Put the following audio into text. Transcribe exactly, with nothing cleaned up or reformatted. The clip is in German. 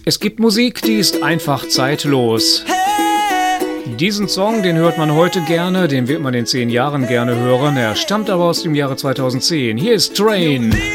Es gibt Musik, die ist einfach zeitlos. Diesen Song, den hört man heute gerne, den wird man in zehn Jahren gerne hören. Er stammt aber aus dem Jahre zweitausendzehn. Hier ist Train.